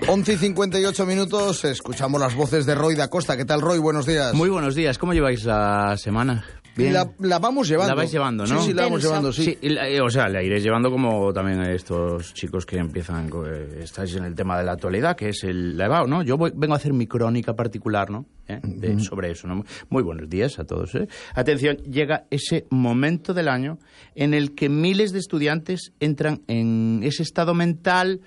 11:58, escuchamos las voces de Roy da Costa. ¿Qué tal, Roy? Buenos días. Muy buenos días. ¿Cómo lleváis la semana? ¿Bien? La vamos llevando. La vais llevando, ¿no? Sí, la vamos llevando, sí. O sea, la iréis llevando como también a estos chicos que empiezan, estáis en el tema de la actualidad, que es la EBAU, ¿no? Yo vengo a hacer mi crónica particular, ¿no? Sobre eso, ¿no? Muy buenos días a todos, ¿eh? Atención, llega ese momento del año en el que miles de estudiantes entran en ese estado mental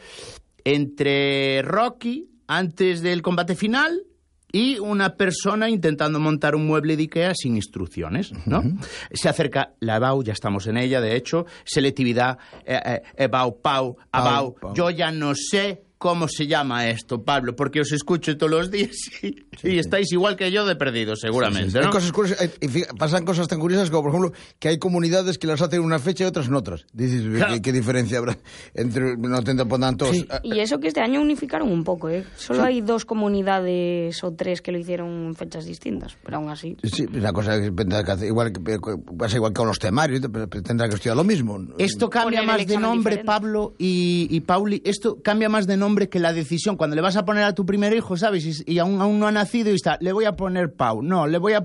entre Rocky antes del combate final y una persona intentando montar un mueble de Ikea sin instrucciones, ¿no? Se acerca la EBAU, ya estamos en ella, de hecho, selectividad, EBAU, PAU, ABAU. Yo ya no sé cómo se llama esto, Pablo, porque os escucho todos los días y estáis igual que yo de perdidos, seguramente, ¿no? Hay cosas curiosas, pasan cosas tan curiosas como, por ejemplo, que hay comunidades que las hacen en una fecha y otras en otras. Dices, claro. ¿Qué diferencia habrá entre no te pongan todos? Sí. Y eso que este año unificaron un poco, ¿eh? Solo hay 2 comunidades o 3 que lo hicieron en fechas distintas, pero aún así. Sí, la cosa es que pasa igual que con los temarios, pero tendrá que estudiar lo mismo. Esto cambia más de nombre, diferente. Pablo y Pauli, esto cambia más de nombre que la decisión. Cuando le vas a poner a tu primer hijo, ¿sabes? Y aún no ha nacido y está, le voy a poner Pau, no, le voy a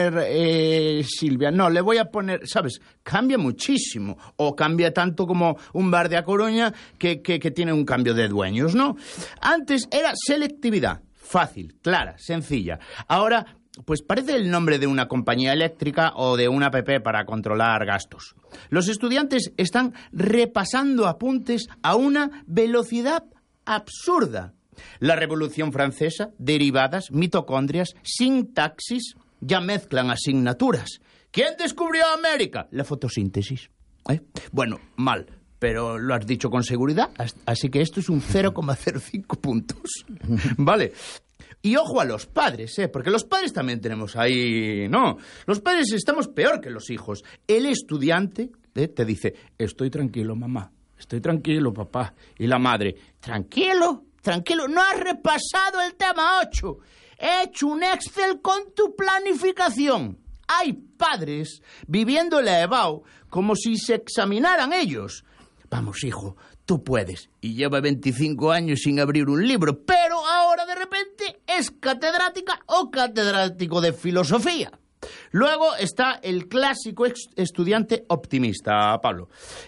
poner Silvia, no, le voy a poner, ¿sabes? Cambia muchísimo. O cambia tanto como un bar de A Coruña que tiene un cambio de dueños, ¿no? Antes era selectividad, fácil, clara, sencilla. Ahora, pues parece el nombre de una compañía eléctrica o de una app para controlar gastos. Los estudiantes están repasando apuntes a una velocidad absurda. La Revolución Francesa, derivadas, mitocondrias, sintaxis, ya mezclan asignaturas. ¿Quién descubrió América? La fotosíntesis. Bueno, mal, pero lo has dicho con seguridad, así que esto es un 0,05 puntos. Vale. Y ojo a los padres, porque los padres también tenemos ahí, ¿no? Los padres estamos peor que los hijos. El estudiante te dice, estoy tranquilo, mamá. Estoy tranquilo, papá. Y la madre, tranquilo, no has repasado el tema 8. He hecho un Excel con tu planificación. Hay padres viviendo la EBAU como si se examinaran ellos. Vamos, hijo, tú puedes. Y lleva 25 años sin abrir un libro, pero ahora de repente es catedrática o catedrático de filosofía. Luego está el clásico estudiante optimista, Pablo.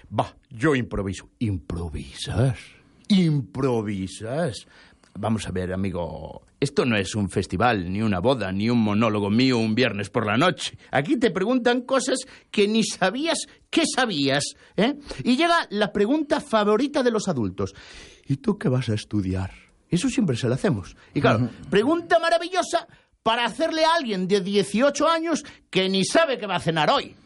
Yo improviso. ¿Improvisas? Vamos a ver, amigo, esto no es un festival, ni una boda, ni un monólogo mío un viernes por la noche. Aquí te preguntan cosas que ni sabías que sabías, ¿eh? Y llega la pregunta favorita de los adultos. ¿Y tú qué vas a estudiar? Eso siempre se lo hacemos. Y claro, pregunta maravillosa para hacerle a alguien de 18 años que ni sabe qué va a cenar hoy.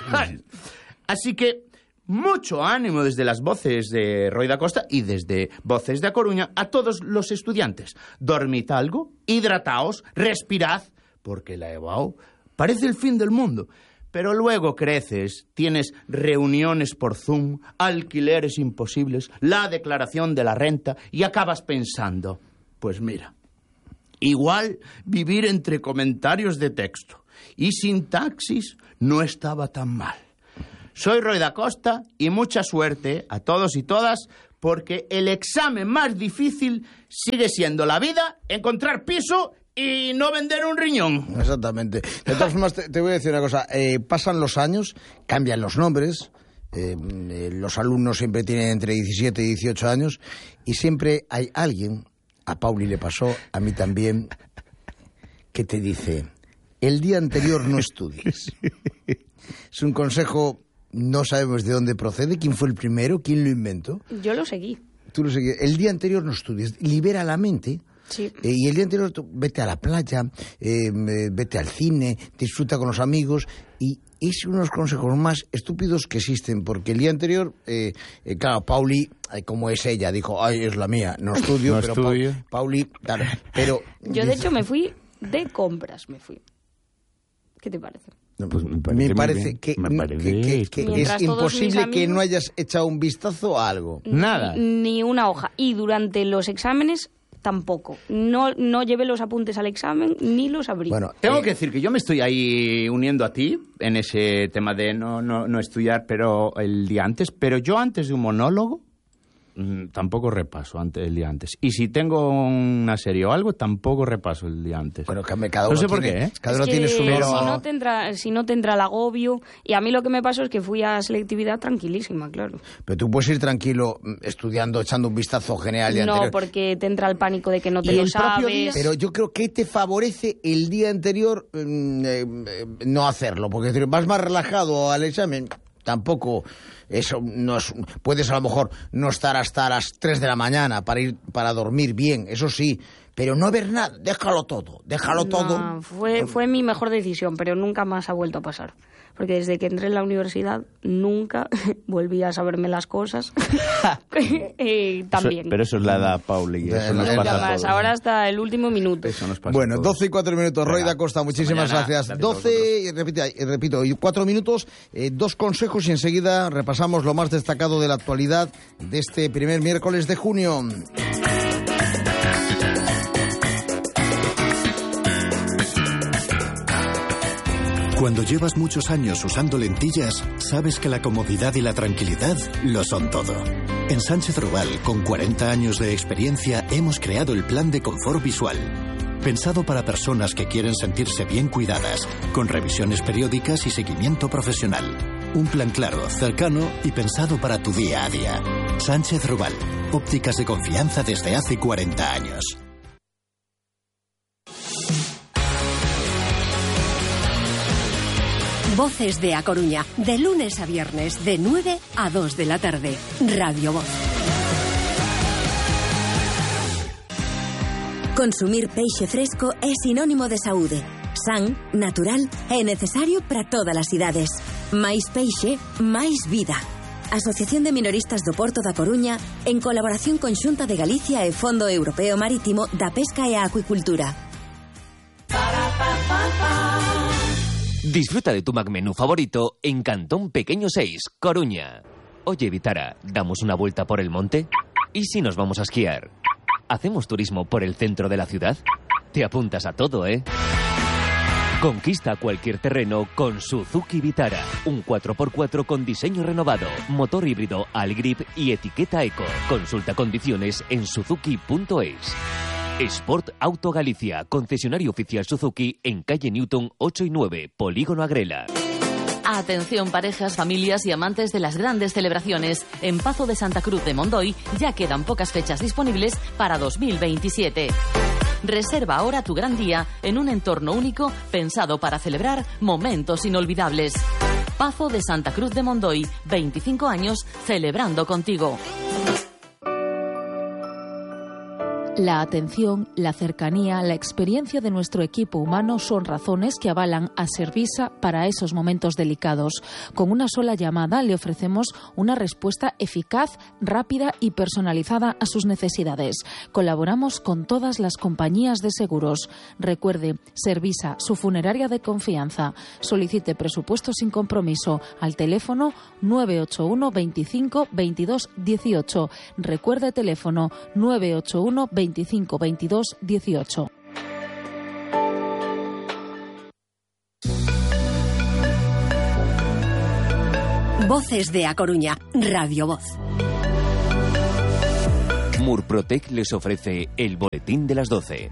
Así que mucho ánimo desde las voces de Roy da Costa y desde Voces de A Coruña a todos los estudiantes. Dormid algo, hidrataos, respirad, porque la EBAU parece el fin del mundo. Pero luego creces, tienes reuniones por Zoom, alquileres imposibles, la declaración de la renta y acabas pensando, pues mira, igual vivir entre comentarios de texto y sintaxis no estaba tan mal. Soy Roy da Costa y mucha suerte a todos y todas porque el examen más difícil sigue siendo la vida, encontrar piso y no vender un riñón. Exactamente. De todas formas, te voy a decir una cosa. Pasan los años, cambian los nombres. Los alumnos siempre tienen entre 17 y 18 años y siempre hay alguien, a Pauli le pasó, a mí también, que te dice, el día anterior no estudies. Es un consejo, no sabemos de dónde procede, quién fue el primero, quién lo inventó. Yo lo seguí. Tú lo seguiste. El día anterior no estudies, libera la mente. Sí. Y el día anterior vete a la playa, vete al cine, disfruta con los amigos y es uno de los consejos más estúpidos que existen, porque el día anterior, claro, Pauli, como es ella, dijo, ay, es la mía, no estudio, pero Pauli, claro, pero... Yo de hecho me fui de compras, ¿Qué te parece? No, pues me parece que es imposible que no hayas echado un vistazo a algo. Nada. Ni una hoja. Y durante los exámenes tampoco. No llevé los apuntes al examen ni los abrí. Bueno, tengo que decir que yo me estoy ahí uniendo a ti en ese tema de no estudiar pero el día antes. Pero yo antes de un monólogo tampoco repaso el día antes. Y si tengo una serie o algo, tampoco repaso el día antes. Bueno, cada uno no sé por tiene, qué, ¿eh? Cada uno tiene su... Si no te entra el agobio... Y a mí lo que me pasó es que fui a selectividad tranquilísima, claro. Pero tú puedes ir tranquilo estudiando, echando un vistazo general al día No, anterior. porque te entra el pánico de que no te lo sabes. Pero yo creo que te favorece el día anterior no hacerlo, porque vas más relajado al examen. Tampoco eso no es, puedes a lo mejor no estar hasta las 3 de la mañana para dormir bien, eso sí, pero no ver nada, déjalo todo. Fue mi mejor decisión, pero nunca más ha vuelto a pasar. Porque desde que entré en la universidad nunca volví a saberme las cosas. También. Pero eso es la edad, Pauli, y eso nos pasa a todos. Ahora hasta el último minuto. Eso nos pasa. Bueno, 12 y 4 minutos. Roy da Costa, muchísimas gracias. 12, repito, y 4 minutos, 2 consejos y enseguida repasamos lo más destacado de la actualidad de este primer miércoles de junio. Cuando llevas muchos años usando lentillas, sabes que la comodidad y la tranquilidad lo son todo. En Sánchez Rubal, con 40 años de experiencia, hemos creado el plan de confort visual. Pensado para personas que quieren sentirse bien cuidadas, con revisiones periódicas y seguimiento profesional. Un plan claro, cercano y pensado para tu día a día. Sánchez Rubal, ópticas de confianza desde hace 40 años. Voces de A Coruña, de lunes a viernes, de 9 a 2 de la tarde. Radio Voz. Consumir peixe fresco é sinónimo de saúde. San, natural e necesario para todas as idades. Máis peixe, máis vida. Asociación de Minoristas do Porto da Coruña, en colaboración con Xunta de Galicia e Fondo Europeo Marítimo da Pesca e a Acuicultura. Disfruta de tu McMenú favorito en Cantón Pequeño 6, Coruña. Oye, Vitara, ¿damos una vuelta por el monte? ¿Y si nos vamos a esquiar? ¿Hacemos turismo por el centro de la ciudad? Te apuntas a todo, ¿eh? Conquista cualquier terreno con Suzuki Vitara. Un 4x4 con diseño renovado, motor híbrido Allgrip y etiqueta Eco. Consulta condiciones en suzuki.es. Sport Auto Galicia, concesionario oficial Suzuki en calle Newton 8 y 9, Polígono Agrela. Atención parejas, familias y amantes de las grandes celebraciones. En Pazo de Santa Cruz de Mondoy ya quedan pocas fechas disponibles para 2027. Reserva ahora tu gran día en un entorno único pensado para celebrar momentos inolvidables. Pazo de Santa Cruz de Mondoy, 25 años celebrando contigo. La atención, la cercanía, la experiencia de nuestro equipo humano son razones que avalan a Servisa para esos momentos delicados. Con una sola llamada le ofrecemos una respuesta eficaz, rápida y personalizada a sus necesidades. Colaboramos con todas las compañías de seguros. Recuerde, Servisa, su funeraria de confianza. Solicite presupuesto sin compromiso al teléfono 981 25 22 18. Recuerde teléfono 981 25 22 18. Voces de A Coruña, Radio Voz. Murprotec les ofrece el boletín de las 12.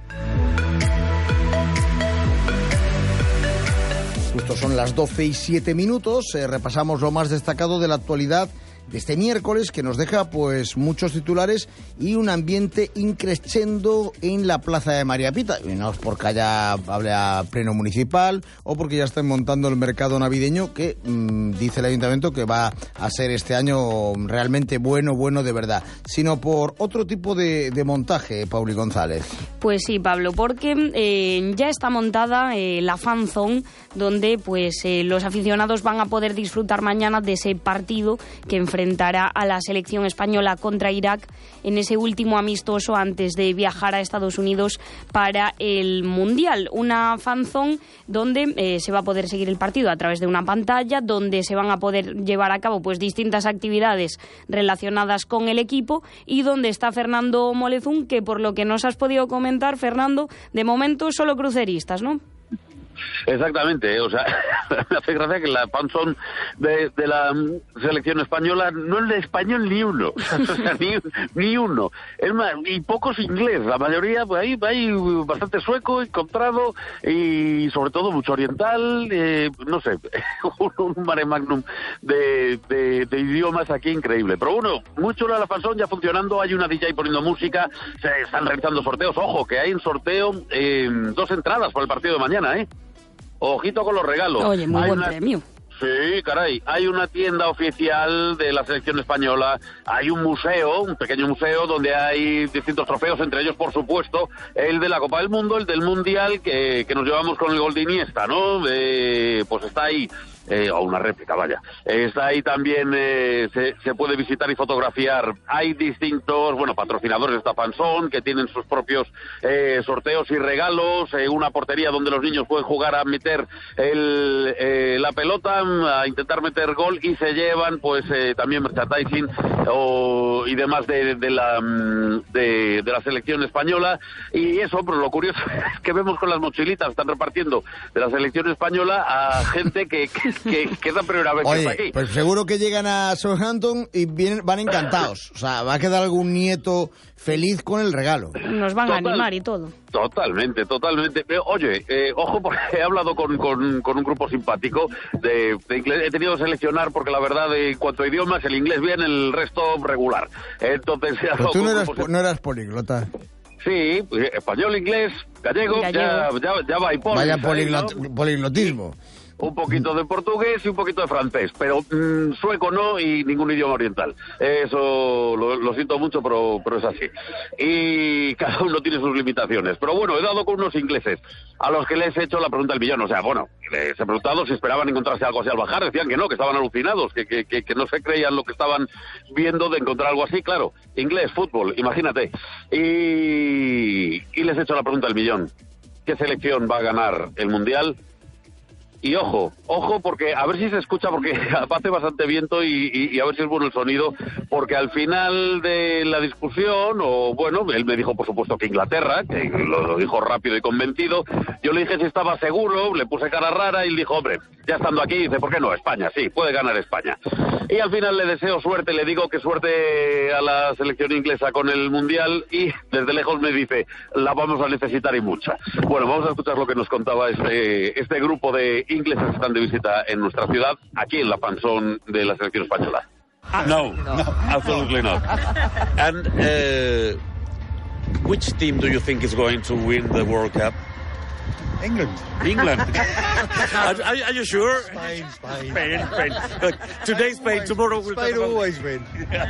Justo son las 12 y 7 minutos. Repasamos lo más destacado de la actualidad de este miércoles, que nos deja pues muchos titulares y un ambiente increscendo en la plaza de María Pita. Y no es porque haya pleno municipal o porque ya estén montando el mercado navideño, que dice el ayuntamiento que va a ser este año realmente bueno de verdad, sino por otro tipo de montaje, Pauli González. Pues sí, Pablo, porque ya está montada la fan zone, donde pues los aficionados van a poder disfrutar mañana de ese partido que enfrentará a la selección española contra Irak en ese último amistoso antes de viajar a Estados Unidos para el Mundial. Una fan zone donde se va a poder seguir el partido a través de una pantalla, donde se van a poder llevar a cabo pues distintas actividades relacionadas con el equipo, y donde está Fernando Molezún, que por lo que nos has podido comentar, Fernando, de momento solo cruceristas, ¿no? Exactamente, o sea, me hace gracia que la fanzone de la selección española no es de español ni uno, o sea, ni uno. Es más, y pocos inglés, la mayoría, pues hay bastante sueco, encontrado, y sobre todo mucho oriental, no sé, un mare magnum de idiomas aquí increíble. Pero bueno, muy chula la fanzone, ya funcionando, hay una DJ poniendo música, se están realizando sorteos, ojo, que hay en sorteo 2 entradas para el partido de mañana, Ojito con los regalos. Oye, muy buen premio. Sí, caray. Hay una tienda oficial de la selección española, hay un museo, un pequeño museo, donde hay distintos trofeos, entre ellos, por supuesto, el de la Copa del Mundo, el del Mundial, que nos llevamos con el gol de Iniesta, ¿no? Pues está ahí. O una réplica, vaya. Está ahí también, se puede visitar y fotografiar. Hay distintos, patrocinadores de esta fanzone que tienen sus propios sorteos y regalos, una portería donde los niños pueden jugar a meter la pelota, a intentar meter gol, y se llevan pues también merchandising y demás de la selección española. Y eso, pues lo curioso es que vemos con las mochilitas, están repartiendo de la selección española a gente que es la primera vez que está aquí. Pues seguro que llegan a Southampton y van encantados. O sea, va a quedar algún nieto feliz con el regalo. Nos van a animar y todo. Totalmente. Oye, ojo, porque he hablado con un grupo simpático de inglés. He tenido que seleccionar porque la verdad, en cuanto a idiomas, el inglés bien, el resto regular. Entonces, pero tú no eras políglota. Sí, español, inglés, gallego. Ya va. Vaya poliglotismo. Un poquito de portugués y un poquito de francés, pero sueco no, y ningún idioma oriental. Eso lo siento mucho, pero es así. Y cada uno tiene sus limitaciones. Pero bueno, he dado con unos ingleses a los que les he hecho la pregunta del millón. O sea, les he preguntado si esperaban encontrarse algo así al bajar. Decían que no, que estaban alucinados, que no se creían lo que estaban viendo de encontrar algo así. Claro, inglés, fútbol, imagínate. Y les he hecho la pregunta del millón. ¿Qué selección va a ganar el Mundial? Y ojo, porque a ver si se escucha, porque hace bastante viento y a ver si es bueno el sonido, porque al final de la discusión, él me dijo por supuesto que Inglaterra, que lo dijo rápido y convencido. Yo le dije si estaba seguro, le puse cara rara y él dijo, hombre, ya estando aquí, dice, ¿por qué no? España, sí, puede ganar España. Y al final le deseo suerte, le digo que suerte a la selección inglesa con el Mundial, y desde lejos me dice, la vamos a necesitar y mucha. Bueno, vamos a escuchar lo que nos contaba este grupo de ingleses que están de visita en nuestra ciudad, aquí en la fanzone de la selección española. No, absolutely not. And which team do you think is going to win the World Cup? England. Are you sure? Spain. Look, today Spain, tomorrow we'll Spain always win.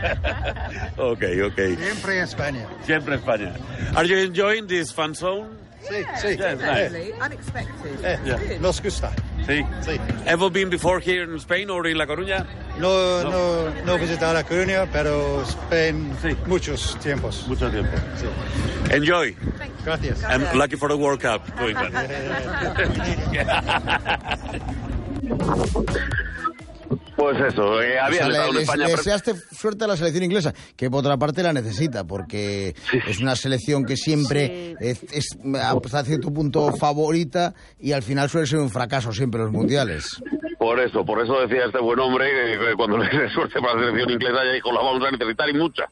Okay. Siempre España. Are you enjoying this fan zone? Sí. Yeah, nice. Unexpected. Nos gusta. Sí. Ever been before here in Spain or in La Coruña? No visitar La Coruña, pero Spain muchos tiempos. Sí. Enjoy. Gracias. I'm lucky for the World Cup. Pues eso, habían estado en España. Deseaste suerte a la selección inglesa, que por otra parte la necesita, porque es una selección que siempre es hasta cierto punto favorita, y al final suele ser un fracaso siempre los mundiales. Por eso decía este buen hombre, que cuando le dé suerte para la selección inglesa, ya dijo, la vamos a necesitar y mucha.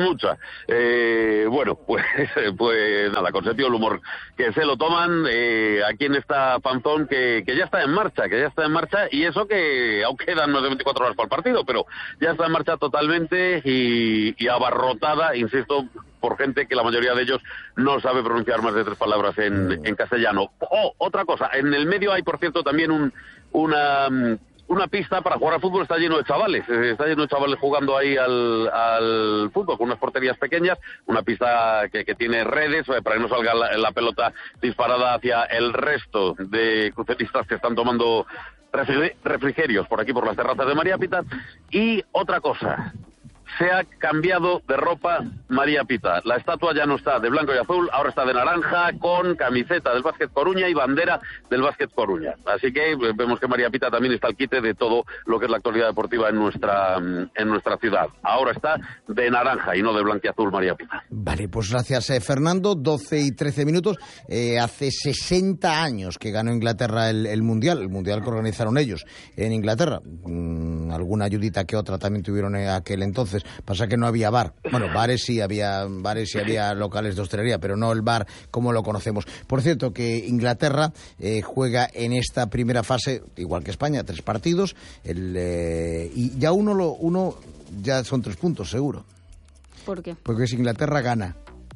Pues nada, con sentido del humor, que se lo toman aquí en esta fanzone que ya está en marcha, y eso que aún quedan más de 24 horas para el partido, pero ya está en marcha totalmente y abarrotada, insisto, por gente que la mayoría de ellos no sabe pronunciar más de 3 palabras en castellano. Otra cosa, en el medio hay, por cierto, también una pista para jugar al fútbol. Está lleno de chavales jugando ahí al fútbol, con unas porterías pequeñas, una pista que tiene redes para que no salga la pelota disparada hacia el resto de cruceristas que están tomando refrigerios por aquí, por las terrazas de María Pita. Y otra cosa, se ha cambiado de ropa María Pita. La estatua ya no está de blanco y azul, ahora está de naranja, con camiseta del Básquet Coruña y bandera del Básquet Coruña. Así que vemos que María Pita también está al quite de todo lo que es la actualidad deportiva en nuestra ciudad. Ahora está de naranja y no de blanco y azul María Pita. Vale, pues gracias, Fernando. 12 y 13 minutos. Hace 60 años que ganó Inglaterra el Mundial que organizaron ellos en Inglaterra. Alguna ayudita que otra también tuvieron en aquel entonces. Pasa que no había bar. Bueno, bares sí había locales de hostelería, pero no el bar como lo conocemos. Por cierto, que Inglaterra juega en esta primera fase, igual que España, 3 partidos. Y ya uno ya son 3 puntos, seguro. ¿Por qué? Porque si Inglaterra gana.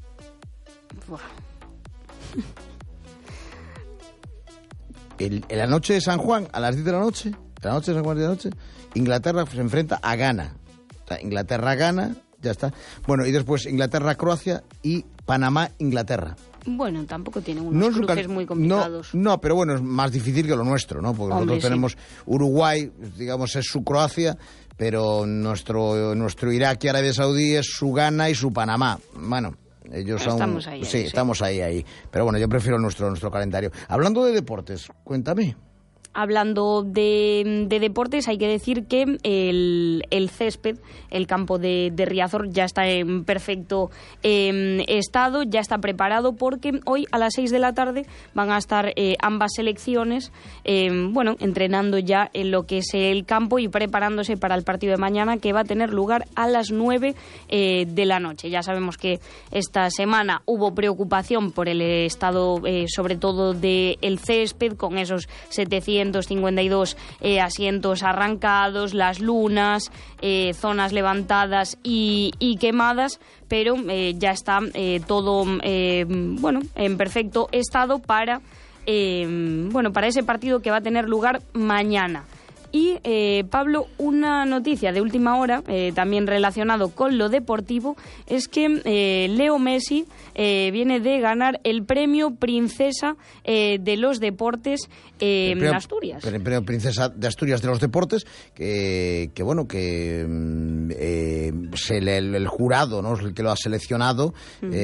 En la noche de San Juan, a las 10 de la noche, Inglaterra se enfrenta a Ghana. O sea, Inglaterra gana, ya está. Bueno, y después Inglaterra-Croacia y Panamá-Inglaterra. Bueno, tampoco tiene unos cruces muy complicados. No, pero bueno, es más difícil que lo nuestro, ¿no? Porque nosotros tenemos Uruguay, digamos, es su Croacia, pero nuestro Irak y Arabia Saudí es su Ghana y su Panamá. Bueno, ellos estamos ahí. Sí, estamos ahí. Pero bueno, yo prefiero nuestro calendario. Hablando de deportes, cuéntame. Hablando de deportes, hay que decir que el césped, el campo de Riazor, ya está en perfecto estado, ya está preparado, porque hoy a las 6 de la tarde van a estar ambas selecciones entrenando ya en lo que es el campo y preparándose para el partido de mañana, que va a tener lugar a las 9 de la noche. Ya sabemos que esta semana hubo preocupación por el estado, sobre todo del césped, con esos 752 asientos arrancados, las lunas, zonas levantadas y quemadas, pero ya está todo en perfecto estado para ese partido que va a tener lugar mañana. Y, Pablo, una noticia de última hora, también relacionado con lo deportivo, es que Leo Messi viene de ganar el premio Princesa de los Deportes en Asturias. El premio Princesa de Asturias de los Deportes, el jurado, ¿no?, es el que lo ha seleccionado,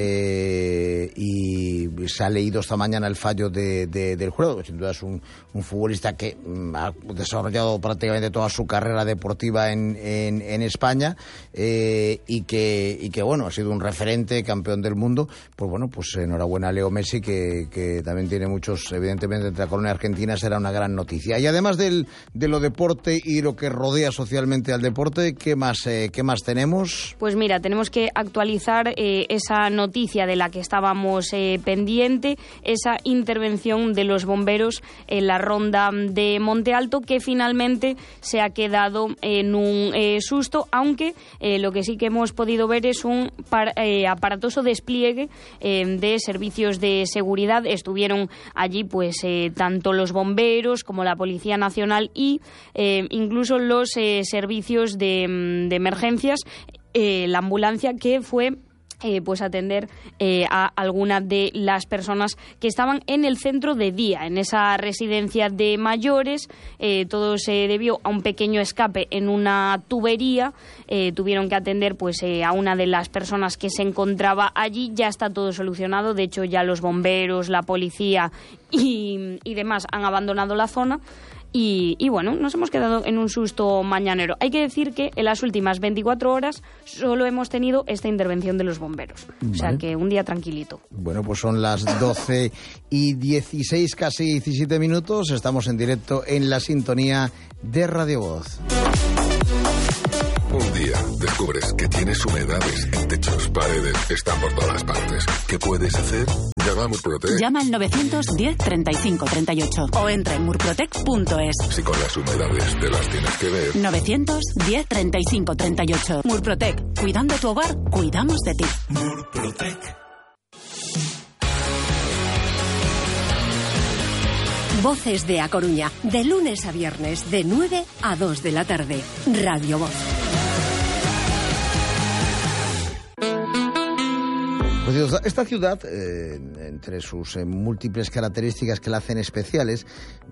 y se ha leído esta mañana el fallo del jurado, que sin duda es un futbolista que ha desarrollado prácticamente toda su carrera deportiva en España, y que bueno, ha sido un referente, campeón del mundo. Pues enhorabuena a Leo Messi, que también tiene muchos, evidentemente, entre la colonia argentina será una gran noticia. Y además de lo deporte y lo que rodea socialmente al deporte, ¿qué más tenemos? Pues mira, tenemos que actualizar esa noticia de la que estábamos pendiente, esa intervención de los bomberos en la ronda de Monte Alto, que finalmente se ha quedado en un susto, aunque lo que sí que hemos podido ver es un aparatoso despliegue de servicios de seguridad. Estuvieron allí tanto los bomberos como la Policía Nacional y incluso los servicios de emergencias, la ambulancia, que fue atender a algunas de las personas que estaban en el centro de día, en esa residencia de mayores. Todo se debió a un pequeño escape en una tubería. Tuvieron que atender a una de las personas que se encontraba allí. Ya está todo solucionado. De hecho, ya los bomberos, la policía y demás han abandonado la zona. Y bueno, nos hemos quedado en un susto mañanero. Hay que decir que en las últimas 24 horas solo hemos tenido esta intervención de los bomberos. Vale. O sea que un día tranquilito. Bueno, pues son las 12 y 16, casi 17 minutos. Estamos en directo en la sintonía de Radio Voz. Un día descubres que tienes humedades en techos, paredes, están por todas partes. ¿Qué puedes hacer? Llama a Murprotec. Llama al 910 35 38 o entra en murprotec.es. Si con las humedades te las tienes que ver. 910 35 38. Murprotec. Cuidando tu hogar, cuidamos de ti. Murprotec. Voces de A Coruña, de lunes a viernes, de 9 a 2 de la tarde. Radio Voz. Esta ciudad, entre sus múltiples características que la hacen especiales,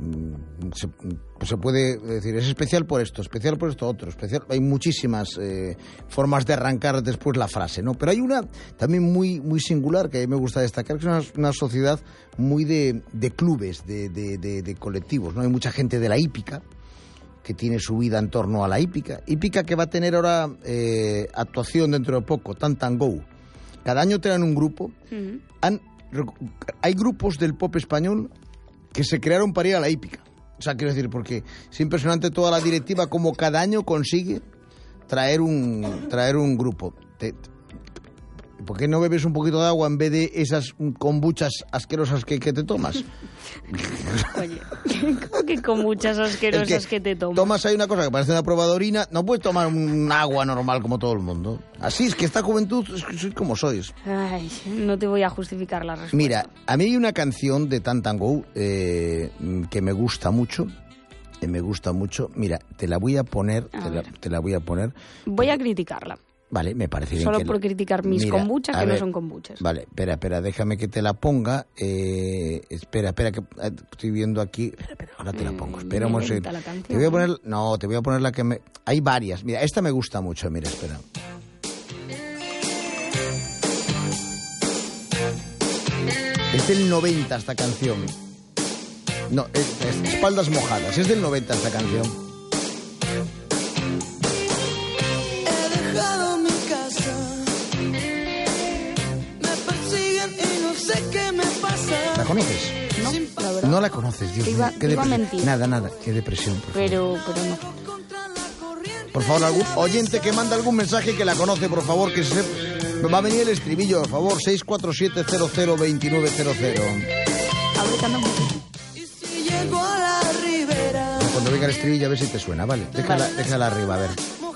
se puede decir, es especial por esto otro, especial. Hay muchísimas formas de arrancar después la frase, ¿no? Pero hay una también muy, muy singular que a mí me gusta destacar, que es una sociedad muy de clubes, de colectivos, ¿no? Hay mucha gente de la hípica que tiene su vida en torno a la hípica que va a tener ahora actuación dentro de poco, Tantango. Cada año traen un grupo. Hay grupos del pop español que se crearon para ir a la hípica. O sea, quiero decir, porque es impresionante toda la directiva como cada año consigue traer un grupo. ¿Por qué no bebes un poquito de agua en vez de esas kombuchas asquerosas que te tomas? Oye, ¿cómo que kombuchas asquerosas que te tomas? Tomas ahí una cosa que parece una prueba de orina, no puedes tomar un agua normal como todo el mundo. Así es que esta juventud sois como sois. Ay, no te voy a justificar la respuesta. Mira, a mí hay una canción de Tantango que me gusta mucho. Mira, te la voy a poner. Voy a criticarla. Vale, me parece bien. Solo por criticar mis kombuchas, que no son kombuchas. Vale, espera, déjame que te la ponga. Espera, que estoy viendo aquí. Espera, ahora te la pongo. Espera un momento. Te voy a poner la que me... Hay varias. Mira, esta me gusta mucho, mira, espera. Es del 90 esta canción. No, es Espaldas Mojadas. Es del 90 esta canción. ¿La conoces? No, la verdad. No la conoces, Dios mío. Qué depresión. Nada, qué depresión. Pero no. Por favor, algún oyente que manda algún mensaje que la conoce, por favor, que se... Va a venir el estribillo, por favor, 647-002900. Abre, canta un poquito. Cuando venga el estribillo, a ver si te suena, ¿vale? Déjala arriba, a ver.